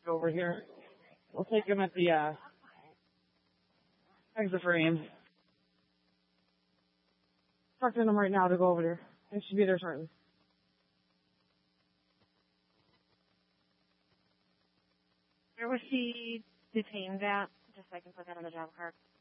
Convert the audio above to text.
over here. We'll take him at the exit frame. Instructing him right now to go over there. They should be there shortly. Where was she detained at? Just so I can put that on the job card.